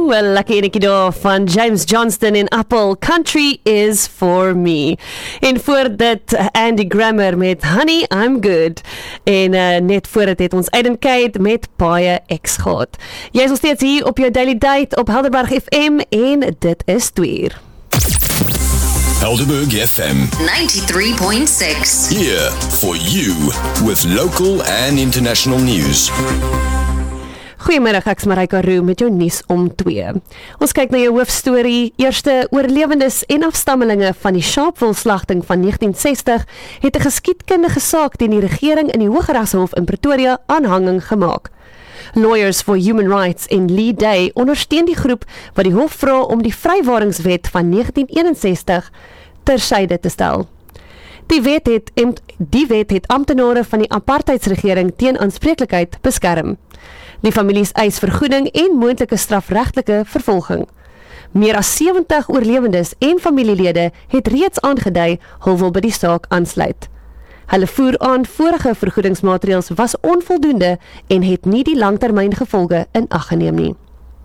Lekker enetjie daar van James Johnston en Apple, Country is for me. En voor dit Andy Grammer met Honey, I'm good. En net voor dit het ons Aiden Kate met Paie X gehad. Jy is nog steeds hier op jou Daily Date op Helderberg FM en dit is 2 uur. Helderberg FM 93.6. here for you with local and international news. Goeiemiddag, ek is Marika Roux met jou nuus om 2. Ons kyk na jou hoofstorie. Eerste oorlewendes en afstammelinge van die Sharpeville-slagting van 1960 het 'n geskiedkundige saak teen die regering in die Hooggeregshof in Pretoria aanhanging gemaak. Lawyers for Human Rights en Lee Day ondersteun die groep wat die hof vra om die Vrywaringswet van 1961 tersyde te stel. Die wet het amptenare van die apartheidsregering teen aanspreeklikheid beskerm. Die families eis vergoeding en moontlike strafregtelike vervolging. Meer as 70 oorlewendes en familielede het reeds aangedui hulle wil by die saak aansluit. Hulle voer aan vorige vergoedingsmaatreëls was onvoldoende en het nie die langtermyngevolge in ag geneem nie.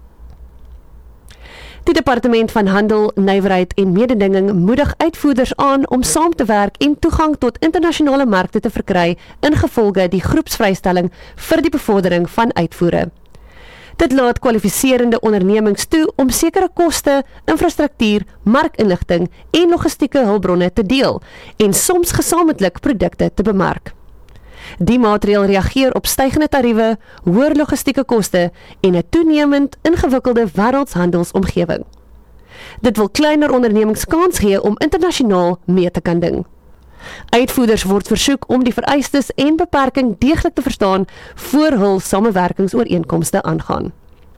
Die Departement van Handel, Nywerheid en Mededinging moedig uitvoerders aan om saam te werk en toegang tot internasionale markte te verkry ingevolge die groepsvrystelling vir die bevordering van uitvoere. Dit laat kwalifiserende ondernemings toe om sekere koste, infrastruktuur, markinligting en logistieke hulpbronne te deel en soms gesamentlik produkte te bemark. Die maatreël reageer op stygende tariewe, hoër logistieke koste en 'n toenemend ingewikkelde wêreldhandelsomgewing. Dit wil kleiner ondernemings kans gee om internasionaal mee te kan ding. Uitvoerders word versoek om die vereistes en beperking deeglik te verstaan voor hul samewerkingsooreenkomste aangaan.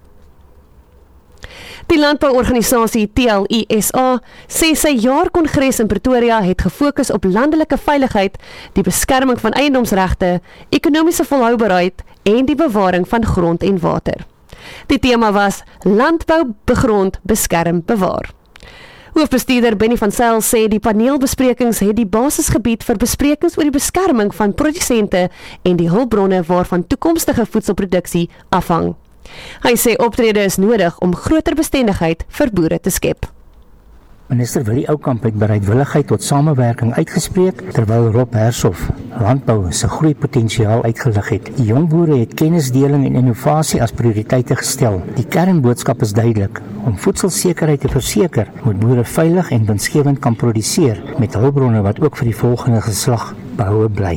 Die landbouorganisasie TLISA sê sy jaarkongres in Pretoria het gefokus op landelike veiligheid, die beskerming van eiendomsregte, ekonomiese volhoubaarheid en die bewaring van grond en water. Die tema was landbou, begrond, beskerm, bewaar. Hoofbestuurder Benny van Zyl sê die paneelbesprekings het die basis gebied vir besprekings oor die beskerming van produsente en die hulpbronne waarvan toekomstige voedselproduksie afhang. Hy sê optrede is nodig om groter bestendigheid vir boere te skep. Minister Willie Oukamp het bereidwilligheid tot samewerking uitgespreek, terwyl Rob Hershoff landbou se groeipotensiaal uitgelig het. Die jong boere het kennisdeling en innovasie as prioriteite gestel. Die kernboodskap is duidelik: om voedselsekerheid te verseker, moet boere veilig en winsgewend kan produseer met hulpbronne wat ook vir die volgende geslag behoue bly.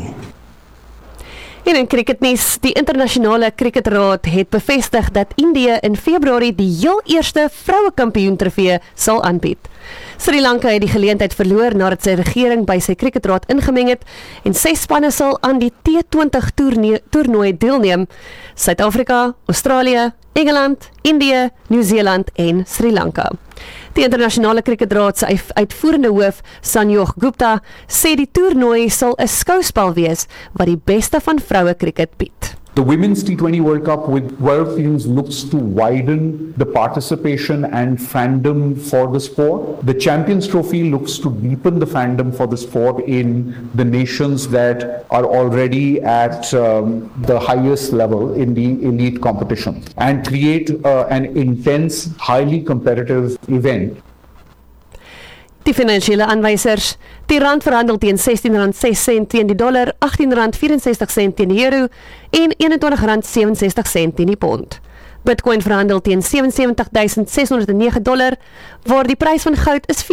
En in cricketnuus, die internasionale cricketraad het bevestig dat Indië in Februarie die heel eerste vrouekampioen trofee sal aanbied. Sri Lanka het die geleentheid verloor nadat sy regering by sy cricketraad ingemeng het en 6 spanne sal aan die T20 toernooi deelneem: Suid-Afrika, Australië, Engeland, Indië, Nieu-Seeland en Sri Lanka. Die internasionale cricketraad se uitvoerende hoof, Sanjog Gupta, sê die toernooi sal 'n skouspel wees wat die beste van vroue cricket bied. The Women's T20 World Cup with 12 teams looks to widen the participation and fandom for the sport. The Champions Trophy looks to deepen the fandom for the sport in the nations that are already at the highest level in the elite competition and create an intense, highly competitive event. Die finansiële aanwysers: die rand verhandel teen R16.06 teen die dollar, R18.64 teen die euro en R21.67 teen die pond. Bitcoin verhandel teen $77,609, waar die prys van goud is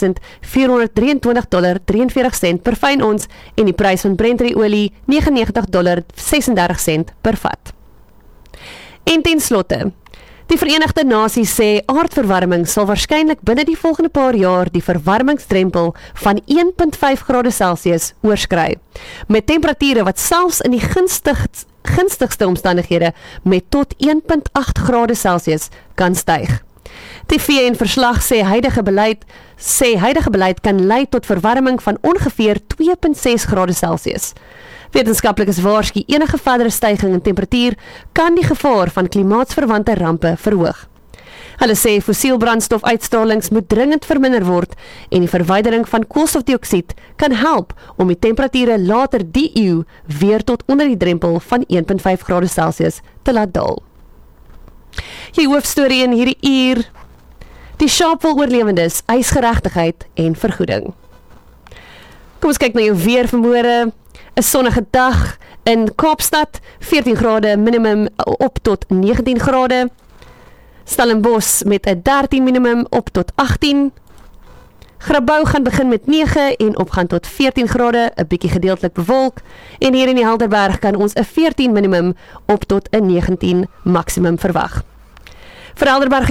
$4.423.43 per fyn ons en die prys van Brent-olie $99.36 per vat. En ten slotte, die Verenigde Nasies sê aardverwarming sal waarskynlik binne die volgende paar jaar die verwarmingsdrempel van 1.5 grade Celsius oorskry, met temperature wat selfs in die gunstigste omstandighede met tot 1.8 grade Celsius kan styg. Die VN-verslag sê huidige beleid kan lei tot verwarming van ongeveer 2.6 grade Celsius. Wetenskaplikes waarsku enige verdere styging in temperatuur kan die gevaar van klimaatsverwante rampe verhoog. Hulle sê fossielbrandstofuitstralings moet dringend verminder word en die verwydering van koolstofdioksied kan help om die temperature later die eeu weer tot onder die drempel van 1.5 grade Celsius te laat daal. Die hoofstorie in hierdie uur: die Sharpeville oorlewendes, eisgeregtigheid en vergoeding. Kom ons kyk na jou weer vanmôre. 'n Sonnige dag in Kaapstad, 14 grade minimum op tot 19 grade. Stellenbosch met 'n 13 minimum op tot 18. Grabouw gaan begin met 9 en opgaan tot 14 grade, 'n bietjie gedeeltelik bewolk. En hier in die Helderberg kan ons 'n 14 minimum op tot 'n 19 maksimum verwag. Vir Helderberg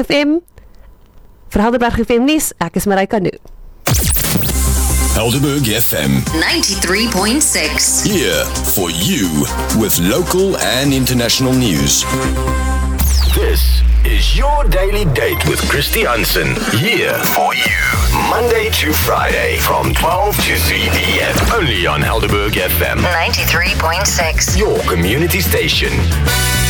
FM nuus, ek is Marika Nou. Helderberg FM 93.6. here for you with local and international news. This is your daily date with Christy Hansen. Here for you. Monday to Friday from 12 to 3 p.m. Only on Helderberg FM. 93.6. Your community station.